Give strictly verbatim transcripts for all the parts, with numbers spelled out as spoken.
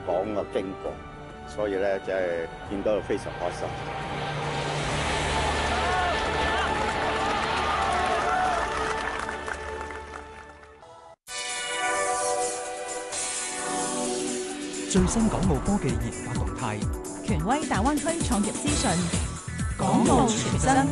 講嘅經過，所以咧真係見到非常開心。 最新港澳科技研發動態， 權威大灣區創業資訊，港澳全真。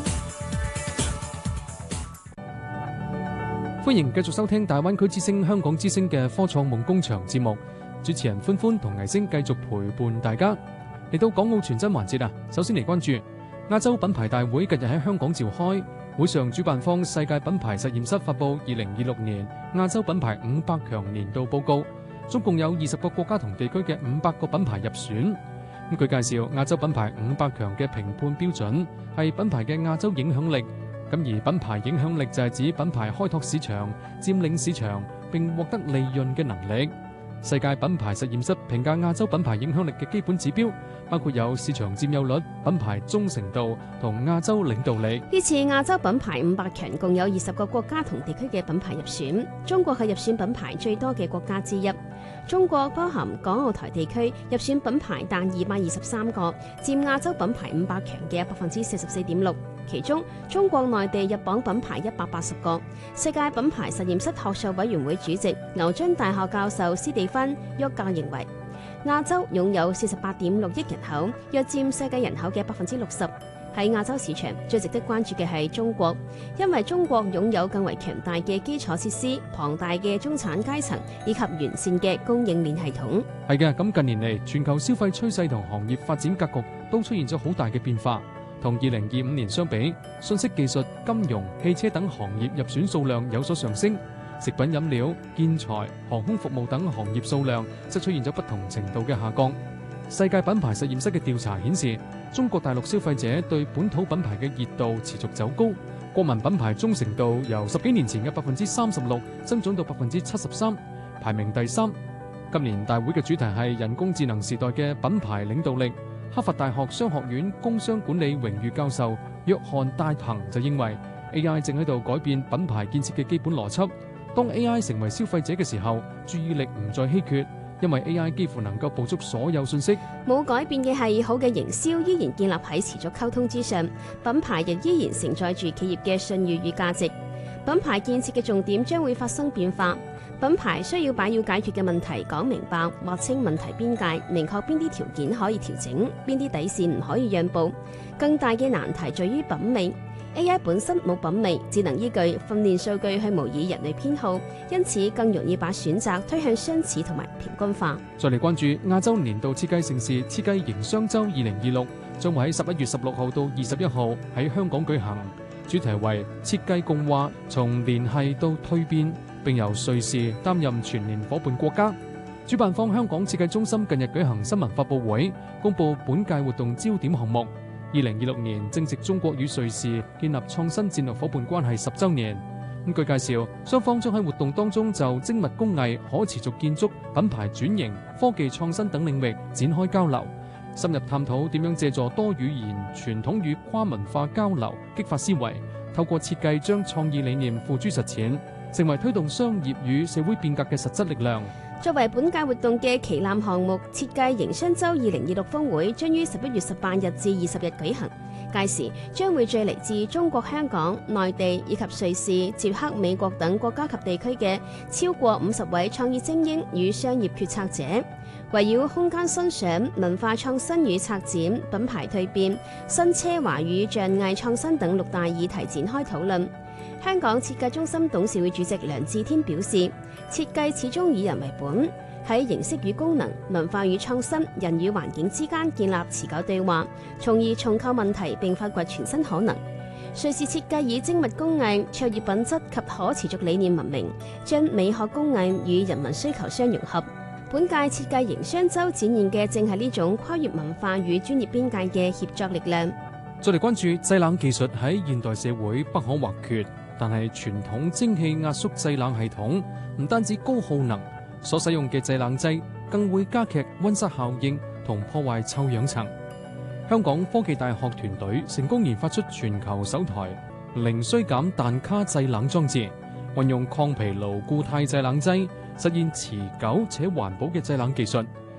歡迎繼續收聽大灣區之聲香港之聲嘅科創夢工場節目，主持人歡歡同倪星繼續陪伴大家。嚟到港澳全真環節啊，首先嚟關注亞洲品牌大會近日喺香港召開，會上主辦方世界品牌實驗室發布二零二六年亞洲品牌五百強年度報告，總共有二十個國家同地區嘅五百個品牌入選。咁佢介紹亞洲品牌五百強嘅評判標準係品牌嘅亞洲影響力，咁而品牌影響力就係指品牌開拓市場、佔領市場並獲得利潤嘅能力。世界品牌實驗室評價亞洲品牌影響力嘅基本指標包括有市場佔有率、品牌忠誠度同亞洲領導力。 呢次亞洲品牌五百強共有二十個國家同地區嘅品牌入選，中國係入選品牌最多嘅國家之一。中國包含港澳台地區入選品牌達二百二十三個，佔亞洲品牌五百強嘅百分之四十四點六。其中，中國內地入榜品牌一百八十個。世界品牌實驗室學術委員會主席牛津大學教授斯蒂芬·沃格認為，亞洲擁有四十八點六億人口，約佔世界人口嘅百分之六十。喺亞洲市場，最值得關注嘅係中國，因為中國擁有更為強大嘅基礎設施、龐大嘅中產階層以及完善嘅供應鏈系統。 係嘅，咁近年嚟，全球消費趨勢同行業發展格局都出現咗好大嘅變化。同二零二五年相比，信息技術、金融、汽車等行業入選數量有所上升，食品飲料、建材、航空服務等行業數量則出現咗不同程度嘅下降。世界品牌實驗室嘅調查顯示，中國大陸消費者對本土品牌嘅熱度持續走高，國民品牌忠誠度由十幾年前嘅百分之三十六增長到百分之七十三，排名第三。今年大會嘅主題係人工智能時代嘅品牌領導力。哈佛大學商學院工商管理榮譽教授約翰戴彭就認為 A I 正喺度改變品牌建設嘅基本邏輯。當 A I 成為消費者嘅時候，注意力唔再稀缺，因為 A I 幾乎能夠捕捉所有信息。 冇改變嘅係好嘅營銷依然建立喺持續溝通之上，品牌亦依然承載住企業嘅信譽與價值。品牌建設嘅重點將會發生變化。品牌需要把要解決嘅問題講明白，劃清問題邊界，明確邊啲條件可以調整，邊啲底線唔可以讓步。更大嘅難題在於品味。A I 本身冇品味，只能依據訓練數據去模擬人類偏好，因此更容易把選擇推向相似同埋平均化。 再嚟關注亞洲年度設計盛事設計營商周二零二六，將會喺十一月十六號到二十一號喺香港舉行，主題為設計共話，從聯繫到蛻變，並由瑞士擔任全年夥伴國家。主辦方香港設計中心近日舉行新聞發佈會，公佈本屆活動焦點項目。二零二六年正值中國與瑞士建立創新戰略夥伴關係十週年。咁據介紹，雙方將喺活動當中就精密工藝、可持續建築、品牌轉型、科技創新等領域展開交流，深入探討點樣借助多語言、傳統與跨文化交流，激發思維，透過設計將創意理念付諸實踐，成為推動商業與社會變革嘅實質力量。 作為本屆活動嘅旗艦項目，設計營商周二零二六峰會將於十一月十八日至二十日舉行。屆時將會聚嚟自中國香港、內地以及瑞士、捷克、美國等國家及地區嘅超過五十位創意精英與商業決策者，圍繞空間新想、文化創新與策展、品牌蛻變、新奢華與障礙創新等六大議題展開討論。香港設計中心董事會主席梁志天表示，設計始終以人為本，喺形式與功能、文化與創新、人與環境之間建立持久對話，從而重構問題並發掘全新可能。瑞士設計以精密工藝、卓越品質及可持續理念聞名，將美學工藝與人民需求相融合。本屆設計營商周展現嘅正係呢種跨越文化與專業邊界嘅協作力量。 再嚟關注製冷技術喺現代社會不可或缺，但係傳統蒸汽壓縮製冷系統唔單止高耗能，所使用嘅製冷劑更會加劇溫室效應同破壞臭氧層。香港科技大學團隊成功研發出全球首台零衰減氮卡製冷裝置，運用抗疲勞固態製冷劑，實現持久且環保嘅製冷技術。